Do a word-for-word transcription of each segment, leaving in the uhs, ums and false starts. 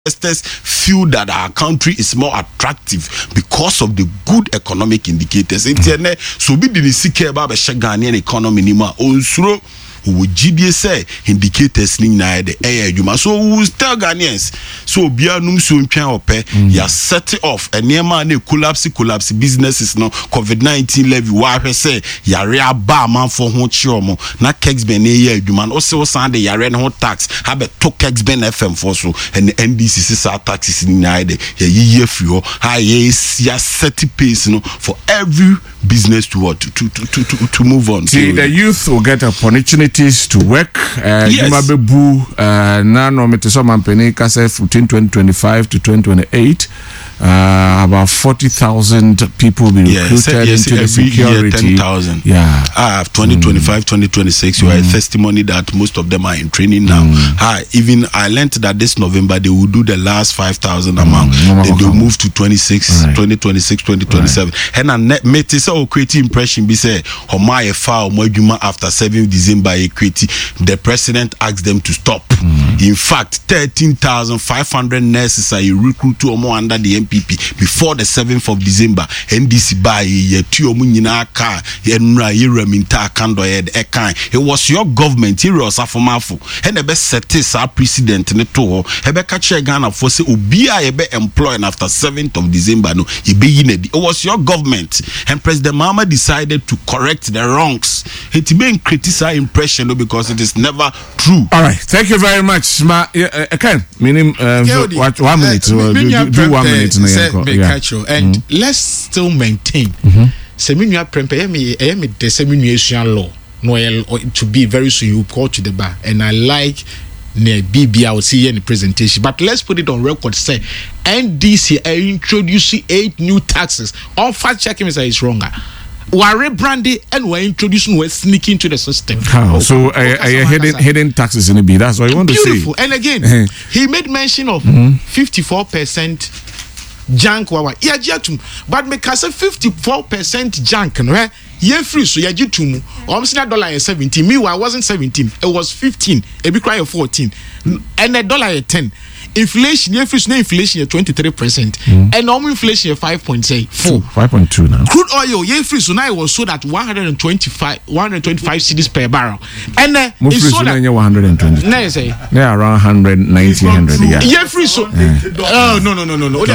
investors feel that our country is more attractive because of the good economic indicators. Mm. So be the sike about the Ghanaian economy nima onsuro we G D S say indicators ni na the air juma. So we will tell Ghanaians so bia num so ntwan ope ya set off and near man collapse collapse businesses no COVID nineteen levy wa hwe say yare aba man for ho chiomo na Kexben na ye adwuma no se wo san de yare no tax have to Kexben F M for so and N D C C sa taxes ni na de ye ye fio ha ye sia set pace no for every business to what to to to to, to move on. See, the youth will get opportunities to work. Uh, yes. Uh, now, no, between twenty twenty-five to twenty twenty-eight, uh, about forty thousand people will be yes, recruited yes, into the security. Year, ten thousand. Yeah. Ah, twenty twenty-five, mm. twenty twenty-six, you mm. are a testimony that most of them are in training now. Mm. Ah, even I learned that this November they will do the last five thousand amount. Mm. Then they'll move to twenty-six, right. twenty twenty-six, twenty twenty-seven. Right. And I met this create impression be say Homa file Mojuma after seventh December equity. The president asked them to stop. Mm. In fact, thirteen thousand five hundred nurses are recruited to Omo under the M P P before the seventh of December. N D C by ye two omunyina ka enra yeraminta kando ye de ekan. It was your government here osafomafo. And the best set is our president ne to ho. Ebe kache Ghana for say obi a ebe employed after seventh of December no ebe yine. It was your government and President the Mama decided to correct the wrongs. It may criticize impression no, because it is never true. All right, thank you very much. Ma, uh, Ken, meaning uh, what, one minute, uh, uh, do, do, do one minute. Yeah. And mm-hmm. let's still maintain. Seminuya prempe emi emi the seminuation law no to be very soon you call to the bar, and I like. Near B B I will see in the presentation, but let's put it on record. Say N D C are introducing eight new taxes. All fact checking is is wrong. We're rebranding and we're introducing, we're sneaking into the system. How? Oh, so, uh, uh, hidden, hidden taxes in the B. That's what you want Beautiful. to say. Beautiful. And again, uh-huh. he made mention of mm-hmm. fifty-four percent junk. Yeah, but because of fifty-four percent junk, right? Yeah, free so yeah, you almost a dollar is seventeen. Meanwhile, I wasn't seventeen, it was fifteen, a big cry of fourteen, and a dollar at ten. Inflation, yeah, free no inflation twenty-three percent, mm. and normal inflation five point four. five point two now. Crude oil, yeah, free so now it was sold at one hundred twenty-five cedis per barrel. And uh, it's sold at one hundred twenty. No, say. Yeah, around one hundred ninety, one hundred. Yeah. Yeah, free so. Oh, no, no, no, no, no.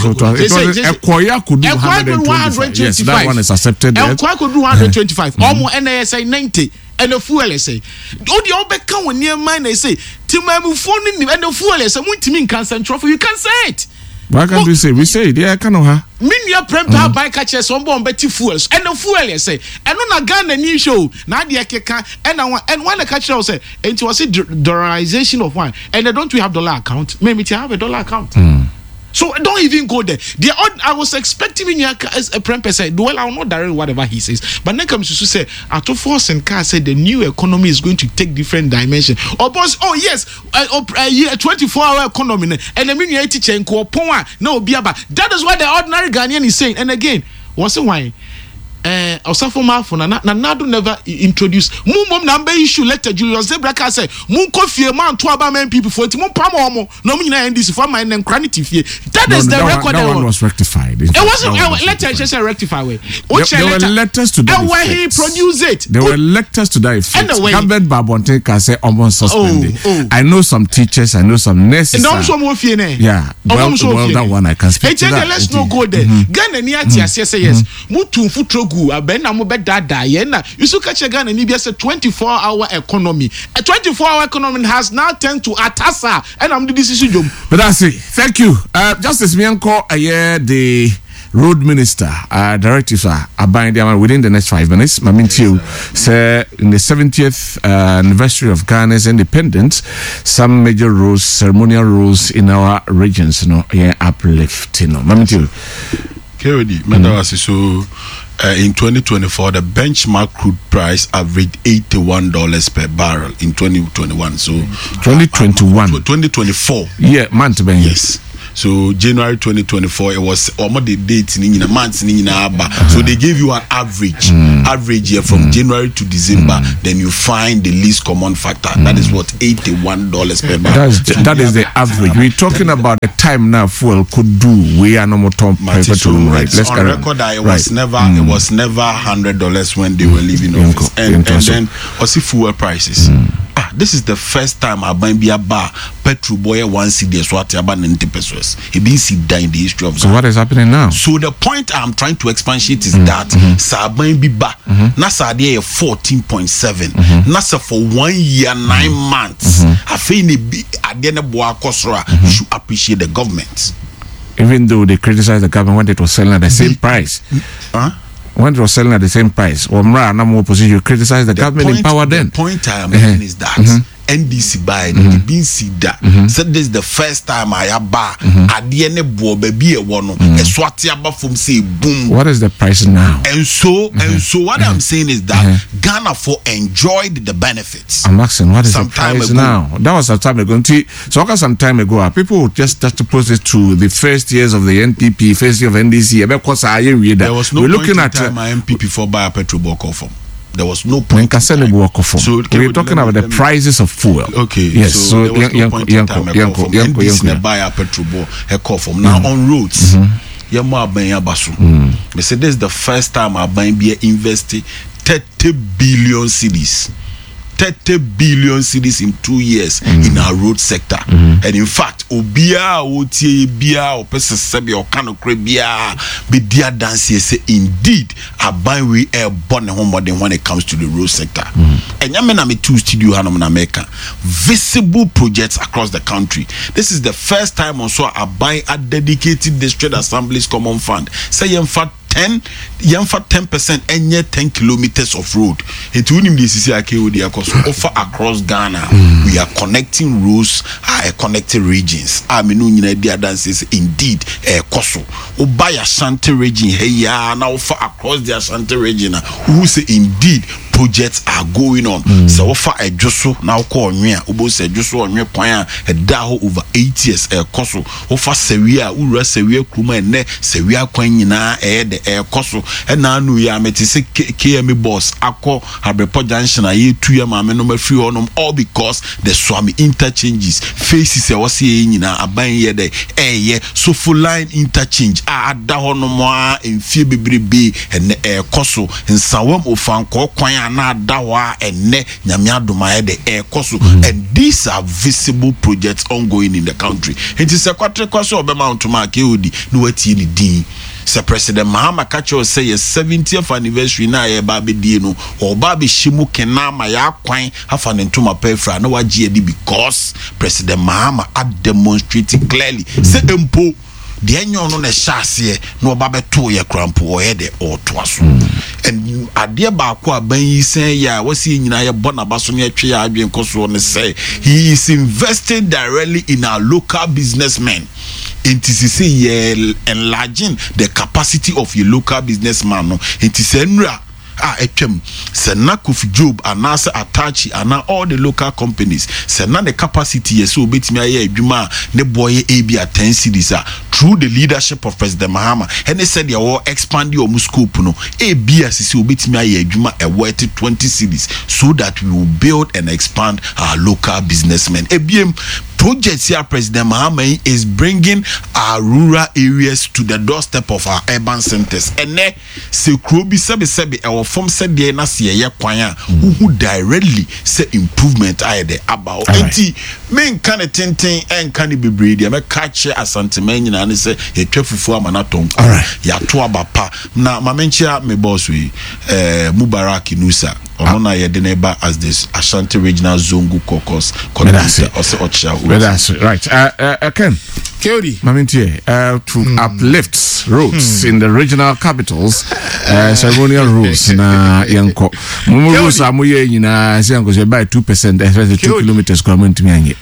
Equoya could do one hundred twenty-five. Yes, that one is accepted. Equoya could do one hundred twenty-five. Almost N A S A ninety. And the fuel say, oh, the old come when near mine, they say, Timamu phone and the fuel is a multi cancer trophy. You can say it. Why can't we say? We say it, yeah, can ha. Mean your prep by catches on bomb betty fuels and the fuel, say, and on a gun a new show, Nadia Keka, and I want and one a catcher say, and it was a dollarization of one. And I don't we have dollar account? Maybe to have a dollar account. Mm. So don't even go there. The odd, I was expecting in your as a prem say, well, I'll not direct whatever he says. But then comes to say, at force and car said the new economy is going to take different dimension. Or boss, oh yes, a uh, twenty-four hour economy, and the mean teacher and co no be about. That is what the ordinary Ghanaian is saying. And again, what's the why? Eh, Osafo Mafo na na Nadu never introduce. Mu mom number issue letter Julius Zebraka say, "Mu kofie man to aba men people for it. Mu pam omo. No mu nyina N D C for my name granity fie." That no, is the that record. One, that one was rectified. It wasn't a letter just a rectify way. There, there were letters to that effect. And where he produced it. There were letters to that effect. Government Babonte can say almost suspended. Oh, oh. I know some teachers. I know some nurses. And some more fie ne. Yeah. Well, well that one I can speak to that. Let's not go there. Ghana ni ati say yes. Mu tumfu trogu abena mu dada yena you so catch again and Libya say twenty-four hour economy. A twenty-four hour economy has now turned to atasa and I'm the decision job. But that's it. Thank you. Uh, Justice Mianko Aye, the road minister, uh, directives are abiding within the next five minutes. Mamintiu say in the seventieth uh, anniversary of Ghana's independence, some major roads, ceremonial roads in our regions, you know, yeah, uplifting. Mamintiu. Keredi, Madawasi so. Uh, in twenty twenty-four, the benchmark crude price averaged eighty-one dollars per barrel in twenty twenty-one. So, twenty twenty-one, uh, twenty twenty-four. Yeah, month ben. Yes. So January twenty twenty-four, it was almost the date in a month in so they gave you an average mm. average year from mm. January to December. Mm. Then you find the least common factor. Mm. That is what eighty-one dollars per barrel. That's the, that is the average. We're talking about the time now fuel could do. We are no more top petroleum, right? Let's on record that it was right. never mm. it was never hundred dollars when they were leaving office. Yanko, and, Yanko, and then also fuel prices. Mm. Ah, this is the first time I buy a bar petrol boy one cedi so at about ninety pesos. It been see in the history of. So what is happening now? So the point I'm trying to expatiate is mm. that Saban mm-hmm. Biba mm-hmm. Nasa there fourteen point seven. Mm-hmm. Nasa for one year nine mm-hmm. months. I feel the Adena Boa Kosra should appreciate the government. Even though they criticize the government when it was selling at the same price. Huh? When it was selling at the same price, or Mra, no more position, you criticize the, the government point, in power then. The point I am making uh-huh. is that mm-hmm. N D C buy mm-hmm. the B C that mm-hmm. said this is the first time I have bar at the end of baby a one a swati about from say boom. What is the price now? And so mm-hmm. and so what mm-hmm. I'm saying is that mm-hmm. Ghana for enjoyed the benefits. I'm asking what is some the price ago. Now? That was some time ago. So okay, some time ago, people just start to post it to the first years of the N P P, first year of N D C. Because I read that. There was no We're point looking in at time my M P P for buy a petrol bulk offer. There was no point. So we're talking about the prices of fuel. Okay. Yes. So, so there was no point in time N D C buy a petrol bulk a call from now on roads. Yama banya basu. Me say this is the first time I buy be investing thirty billion cedis. thirty billion cedis in two years mm. in our road sector. Mm-hmm. And in fact, Obia, Otie, Bia, or Pessebi, or Kanokre, Bia, be dear dance, say indeed, a buy we air born home more than when it comes to the road sector. Mm. And Yamena me two studio Hanam America, visible projects across the country. This is the first time also I buy a dedicated district assemblies common fund. Say in fact ten yamfa ten percent enye ten kilometers of road. It will be C C I K O D offer across Ghana. Mm. We are connecting roads, uh, connecting regions. I mean, you dances indeed a koso. Obaya Ashanti region hey now offer across the Ashanti region. Who say indeed projects are going on. Mm. So offer a joso now call me. Ubo say joso on your point a daho over eight years a koso. Offer severe ura severe kuma ne severe coin na eh the air koso. And now no ya meti se K M boss ako Habrepo Junction a ye two ya mame no free on all because the Swami interchanges faces a wasi ye na aban ye de eh ye so full line interchange a ada hono mo a enfie bebrebe and air koso in sawam ofan ko kwan na dawa enne nyame adoma de air koso. And these are visible projects ongoing in the country. It is a quatre koso obema ontoma K O D no wati ni din. Sir President Mahama Kacho say a seventieth anniversary na ye baby di no or baby shimu kenama ya kwan afa ntoma pefra na waji edi because President Mahama had demonstrated clearly say empo the enyo no na shase no babe to ye crampo o he de o to aso. And ade ba ko aban yi sen ya wasi nyina ye bona baso ne atwe ya adwen koso ne say he is investing directly in our local businessmen. It is say enlarging the capacity of your local businessman. No, it is enra ah etwem sena Kofi Job anasa Atachi ana all the local companies sena the capacity yes so betimi aye adwuma ne boy e bi at ten cities through the leadership of President Mahama. And they said they will expand your scope no e bi asisi obetimi aye adwuma e worth twenty cities so that we will build and expand our local businessmen. E biem projects here President Mahama is bringing our rural areas to the doorstep of our urban centers. And ne se krobi sebe sebe e form said there na se ye kwan who directly say improvement I there about enti men kan tenten en kan bebre dia me catch asante man nyina ne say ye twafufu amana tonko ya to abapa na mamenchia me boss we eh Mubarak Nusa Onona Yedeneba as this Ashanti Regional Zongo Caucus coordinator also Ocha. That's right. Uh, uh, Ken, Keodi, Mamintie, uh, to mm. uplift roads mm. in the regional capitals, uh, ceremonial rules na yanko. Mumu rules amuye yina siyanko se by two percent, especially two kilometers kwa to me.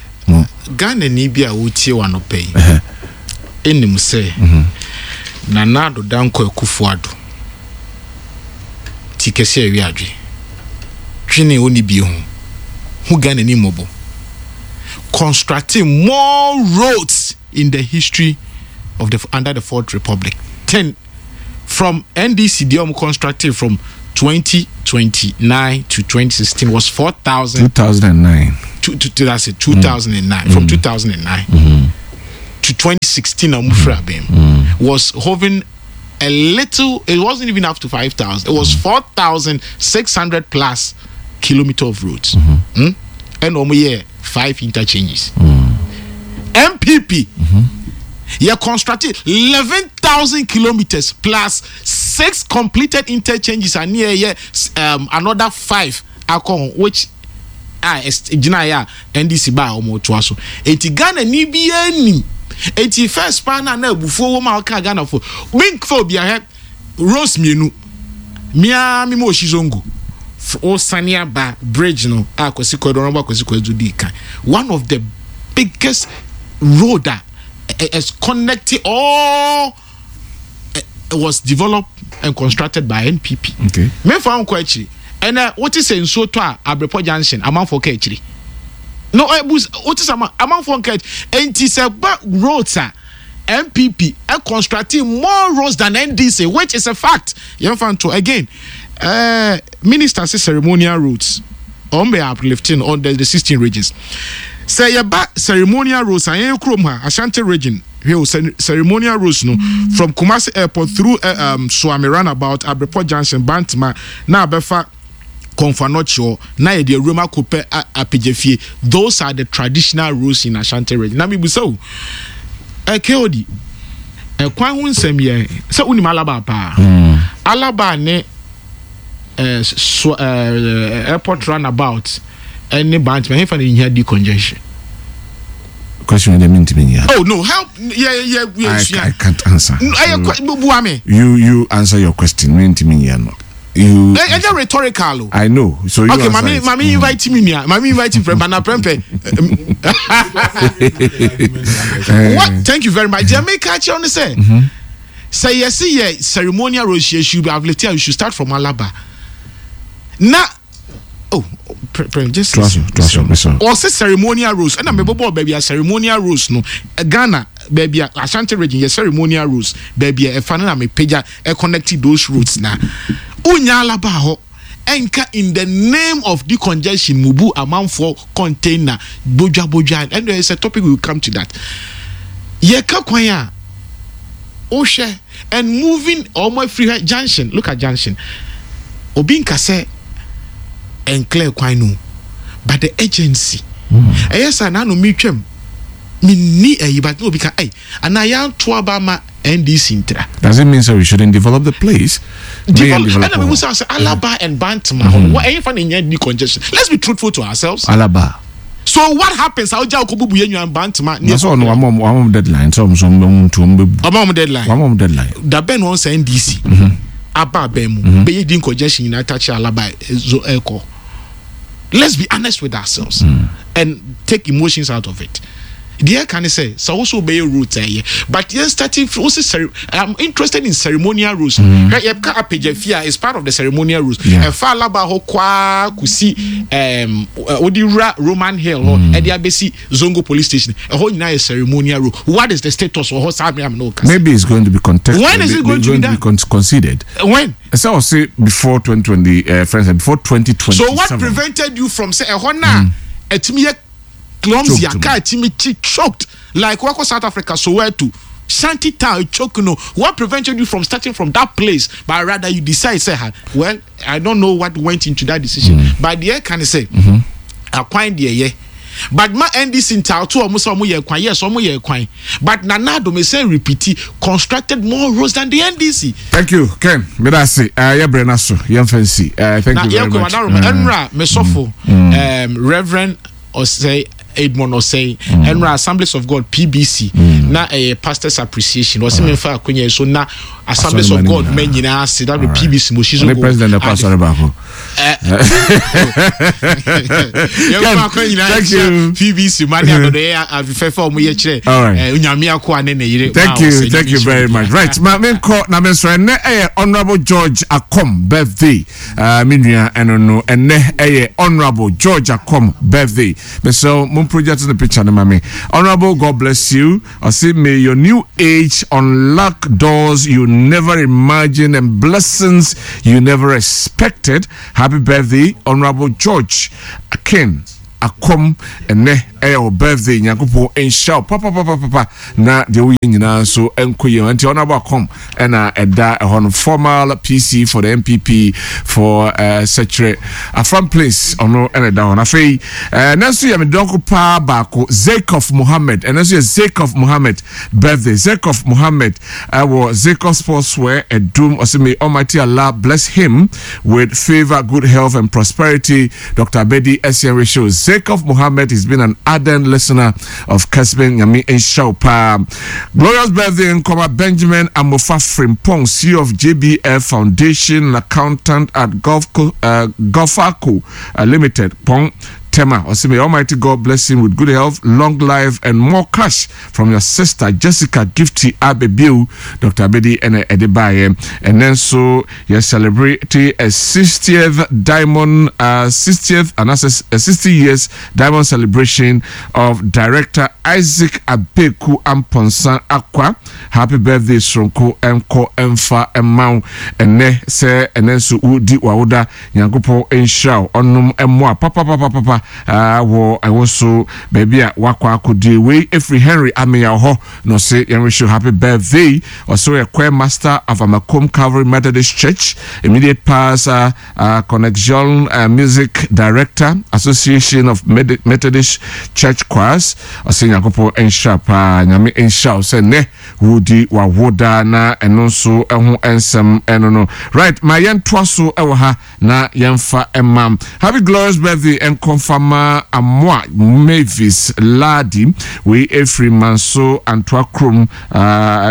Ghana ni bia utie wano pay. Eni muse Nanado Danko Ekufuado tikese wiadwe. Twini oni bi ho. Hu Ghana ni mobo. Constructing more roads in the history of the under the Fourth Republic. ten from N D C D constructed from twenty twenty-nine to twenty sixteen was four thousand. two thousand nine. To, to, to, that's it, two thousand nine. Mm. From two thousand nine mm-hmm. to twenty sixteen, mm-hmm. was hovering a little, it wasn't even up to five thousand. It was mm-hmm. four thousand six hundred plus kilometer of roads. Mm-hmm. Mm? And over here, five interchanges. Mm-hmm. M P P. Mm-hmm. You constructed eleven thousand kilometers plus six completed interchanges and near yeah, um, another five alcohol, which I estimate N D C by almost twice. Eti Ghana ni bi ani. Eti first pan na before wo ma ka Ghana for. Wink for bia he Rose mienu. Mia mi mo shizongo. O Sania ba bridge no akosi kodo no akosi kodo di kan. One of the biggest road is connected all uh, was developed and constructed by N P P. Okay. Me fa nko achi. And uh, what is in so to Abrepo Junction amount for catchy. No, I was what is amount for catch and it is a back roads are M P P are constructing more roads than N D C, which is a fact. You found to again. Uh, minister says ceremonial roads on be uplifting on the, the sixteen regions. Say your back ceremonial roads and you chrome her Ashanti region. Here ceremonial roads no mm-hmm. from Kumasi Airport through uh, um Swami Roundabout, Abrepo Junction, Bantama, now Befa Konfanocho, na ye de Roma Coupe Apejefie. Those are the traditional roads in Ashanti region. Na me so e Keodi e kwan hu nsem ye se unim Alaba pa. Alaba ne eh so airport roundabout any Bantama he for the here decongestion. Question the mean to me. Oh no, help! Yeah, yeah, yeah. I, yeah. I can't answer. So, you you answer your question. Mean to me, no. You. It's a rhetorical. I know. So you. Okay, mommy, mommy, mm. invite me. Mommy, invite me. Friend, na prempe. What? Thank you very much. Jamaica, catch on the say. Say yes, yeah. Ceremonial roads you should be available. You should start from Alaba. Now. Oh, pre- pre- just listen, listen, listen. Or say ceremonial rules. And I'm a baby a ceremonial rules. No, Ghana, baby, Ashanti region, yes, ceremonial rules. Baby, a fan of me page, a connected those routes now. Unyala baho, enka in the name of decongestion, mubu amount for container, boja boja, and there is a topic we will come to that. Yeka kwaya, Oshe, and moving almost free junction. Look at junction. Obinka say. And clear kwanu but the agency mm. yes I no me twem me ni eh but no because eh and I am to abama N D C intra. Does it mean so we shouldn't develop the place? Develop, and we must say Alaba and Bantama. Mm. What any fun in any congestion? Let's be truthful to ourselves. Alaba. So what happens? How jaw kubu buyenyu and Bantama? That's all. One more, one more deadline. So some to one more deadline. One more deadline. The Ben wants N D C. Aba bemu. Be you din congestion in touch Alaba zo echo. Let's be honest with ourselves mm. and take emotions out of it. The can I say so also be route here, but yes, starting also I'm interested in ceremonial rules. Mm. Is part of the ceremonial rules. And Falaba Hokwa Kusi um Odira Roman Hill or Ediabesi Zongo Police Station. A whole nice ceremonial rule. What is the status of Hosam? Maybe it's going to be contested. When is it going, going to be, to be con- considered? When? So I'll say before twenty twenty, uh, friends, before twenty twenty. So what prevented you from saying, a Hona, a Timia clumsy, a car, Timmy choked like Wako South Africa, so where to? Shanty Town, choke, no. What prevented you from starting from that place, but rather you decide, say, well, I don't know what went into that decision. Mm. But the air can say, mm-hmm. I quite the yeah. But my N D C in town too, almost almost year quite, yes, almost year quite. But Nanado may say repeat, constructed more roads than the N D C. Thank you, Ken. Medasi, uh, yeah, Brenaso, young fancy. Uh, thank now, you very much. Enra, Mesofo, um, Reverend Osei. Edmond Osei, mm. Enra Assemblies of God P B C, mm. na a uh, pastor's appreciation. Was me for Kwenye so na Assemblies of God men nyina say that the P B C mo shizo go. President the pastor Bako. Thank you. P B C man ya do ya afefe omo ye kire. Unyame akwa ne ne yire. Thank you. Thank you very much. Right. Ma men ko na men so ne eh Honorable George Akom birthday. Uh minua enono ene eh Honorable George Akom birthday. Me so project in the picture, Honorable, God bless you. say, may your new age unlock doors you never imagined and blessings you never expected. Happy birthday, Honorable George Akin Akom, and your birthday, Nyakupo, and shout, Papa, Papa, Papa, na the way you know, so Enquio, and Honorable Com, and a on formal P C for the M P P for uh, such a from place or no, and a down a fee. Nancy, I'm a Donko Pa Bako, Zakov Muhammad, and as you Zakov Muhammad birthday, Zakov Muhammad, I was Zakov Sportswear, a doom, or may Almighty Allah bless him with favor, good health, and prosperity. Doctor Bedi Essien shows Zakov Muhammad has been an ardent listener of Kasben Yami and Shaupa. Glorious birthday in Koma Benjamin Amofa Frimpong, C E O of J B F Foundation, accountant at Gulf uh, Gulfaco uh, Limited, Pong. Tema, or say, may Almighty God bless him with good health, long life, and more cash from your sister Jessica Gifty Abebiu, Doctor Abedi and Edibaye. And then so you're celebrating a sixtieth diamond, uh, sixtieth and that's a sixty years diamond celebration of director Isaac Abeku Amponsan Aqua. Happy birthday, Stronko Mko Mfa Mao, and ne say and then so Udi Wauda Yangupo Enshaw Onum Mwa Papa Papa Papa. Uh, wo I also baby a wakwa kudi we every Henry Ameya ho no say you wish you happy birthday. Also a choir master of Amakom Calvary Methodist Church, immediate pastor, uh, Connection uh, music director, Association of Med- Methodist Church Choirs. I say Yakopo Ensha pa nyame Ensha say ne wudi wa woda na eno so eho ensem eno no. Right, my yen twaso ewo ha na yemfa emam. Happy glorious birthday and Fama Amwa Mavis Ladi, we every Manso and Twakrum, uh,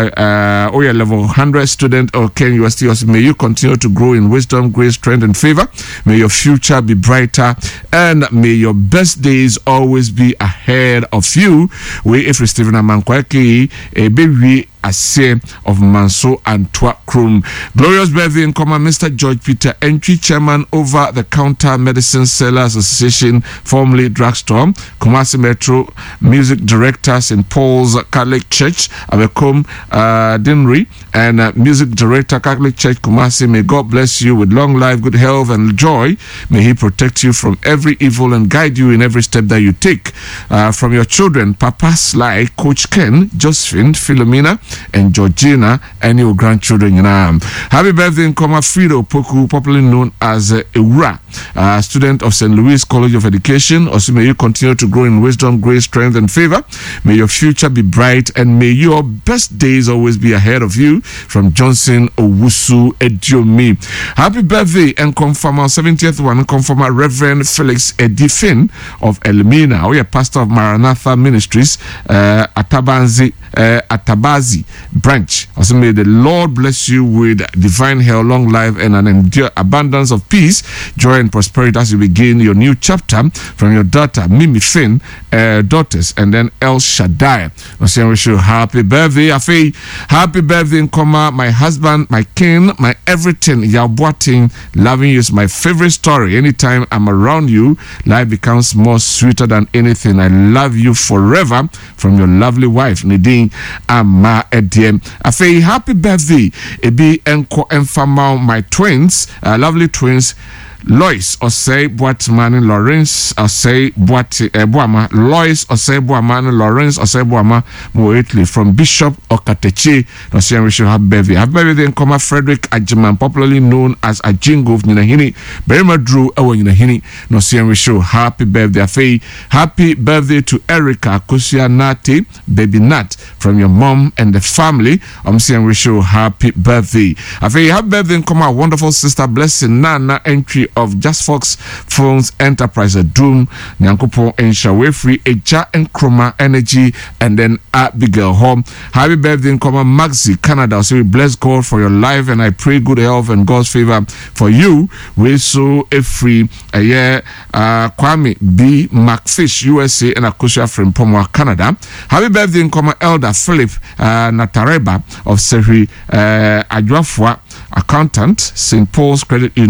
uh, oh yeah, level one hundred student of Ken University. May you continue to grow in wisdom, grace, strength, and favor. May your future be brighter, and may your best days always be ahead of you. We every Stephen Amankwaki, a baby. Ase of Manso and Twakrum. Glorious birthday in common, Mister George Peter Entry, chairman over the Counter Medicine Sellers Association, formerly Drugstore, Kumasi Metro, music director, Saint Paul's Catholic Church, Abekom uh, Dinri, and uh, music director, Catholic Church, Kumasi. May God bless you with long life, good health, and joy. May He protect you from every evil and guide you in every step that you take. Uh, from your children, Papa Sly, Coach Ken, Josephine, Philomena, and Georgina, and your grandchildren. You know. Happy birthday in Koma Frido Poku, popularly known as uh, Eura, uh, student of Saint Louis College of Education. Also, may you continue to grow in wisdom, grace, strength, and favor. May your future be bright, and may your best days always be ahead of you. From Johnson Owusu Ediomi. Happy birthday and confirm our seventieth one, confirm our Reverend Felix Edifin of Elmina, or oh, yeah, pastor of Maranatha Ministries, uh, Atabanzi, uh, Atabazi branch. Also, may the Lord bless you with divine health, long life, and an endure abundance of peace, joy, and prosperity as you begin your new chapter from your daughter Mimi Finn, uh, daughters, and then El Shaddai. I wish you happy birthday, Afi. Happy birthday in coma, my husband, my king, my everything. Yabuating, loving you is my favorite story. Anytime I'm around you, life becomes more sweeter than anything. I love you forever. From your lovely wife Nadine Ama Ediem. Afi, happy birthday. Ebi enko enfama my twins, uh, lovely twins. Lois Osei Boatman Lawrence Osei Boat Boama Lois Osei Boaman Lawrence Osei Boama Moetli from Bishop Okatechi. No say we should have birthday. Have birthday in Koma Frederick Ajiman, popularly known as Ajingo Ninahini. Berima Drew Ewo Ninahini. No say we should happy birthday. Afi, happy birthday to Erica Kusia Nati, baby Nat, from your mom and the family. I'm saying we should happy birthday. Afi, happy birthday in Koma wonderful sister Blessing Nana Entry of Just Fox Phones Enterprise, a Doom, Nyankopo and Shawefree, Eja and Chroma Energy, and then Abigail Home. Happy birthday in common, Maxi Canada. So we bless God for your life, and I pray good health and God's favor for you. We so a free a year, uh, Kwame B. McFish, U S A, and Akusha from Pomwa, Canada. Happy birthday in common, Elder Philip uh, Natareba of Seri uh, Adwafwa, accountant, Saint Paul's Credit Union,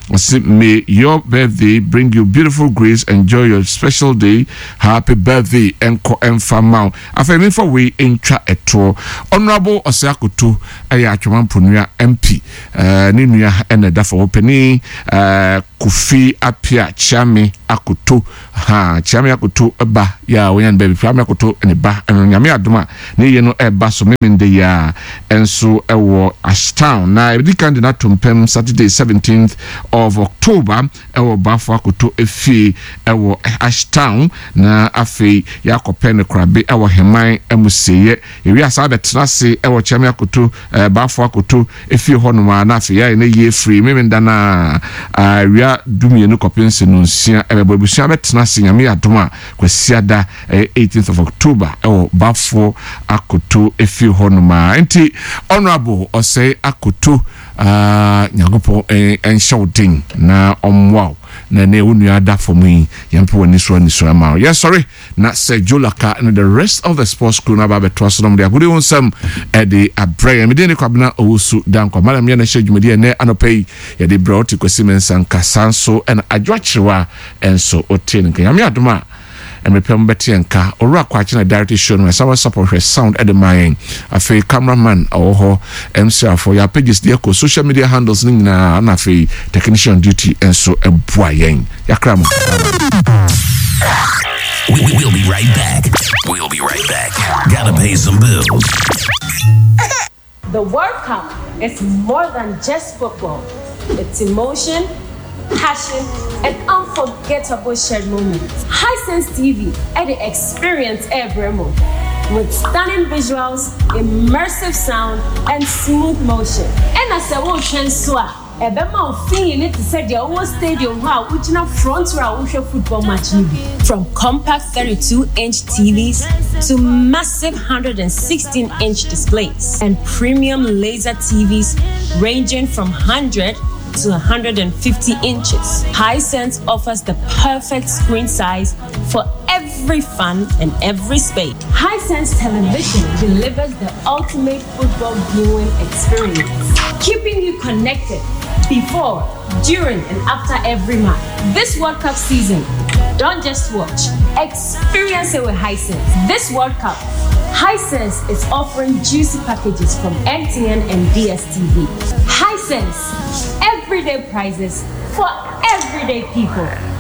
say, may your birthday bring you beautiful grace. Enjoy your special day. Happy birthday, Enko Enfamau. After me for we intra etro. Honorable Osakutu, Aya Chuman Punya M P, uh, Ninuya and the Dafo Openi, uh, Kufi Apia, Chami Akutu, ha, Chami Akutu, Eba, ya, when baby, Chami Akutu, and a ba, and Yamia Duma, Niano Eba, so maybe in the ya, and so a war Ashtown. Now, if the candidate to Pem Saturday, seventeenth of October, our Bafo Akutu, a fee, our Ashtown, na afi, Yakopen, Krabi, our Hemai, and we say, if we are Sabbath, Nasi, our Chami Akutu, Bafo Akutu, if you honor Nafi, in a year free, maybe Dana, we are doing no copies in Nuncia, and we shall bet Nasi, and me at Duma, Quesiada, eighteenth of October, our Bafo Akutu, if you honor my auntie, honorable, or say Akutu, uh, Nyagopo, and shouting, na on wow. Na ne unu ada for me yampo wani so ni so ama yes sorry na say Jolaka and the rest of the sports crew na ba beto so dem agudi wonsam e de abrɛ me de ne kwabena owusu dan kwa mala me na hye dwumadi ne anopai ye de brought kwasimensan kasanso and adwochrewa enso otin nkan yame adoma and me pem beti enka ora kwa china director show no some support her sound at the mine afi cameraman oho M C for your pages there ko social media handles ni na na afi technician duty enso ebua yen yakram. We, we'll be right back. We'll be right back. Gotta pay some bills. The World Cup is more than just football. It's emotion, passion, and unforgettable shared moments. Hisense T V at the experience every moment with stunning visuals, immersive sound, and smooth motion. And as a world transfer, a bema of thing you need to set your own stadium how which na front row football match. From compact thirty-two inch T Vs to massive one hundred sixteen inch displays and premium laser T Vs ranging from one hundred to one hundred fifty inches. Hisense offers the perfect screen size for every fan and every space. Hisense Television delivers the ultimate football viewing experience, keeping you connected before, during, and after every match. This World Cup season, don't just watch, experience it with Hisense. This World Cup, Hisense is offering juicy packages from M T N and D S T V. Hisense, everyday prices for everyday people.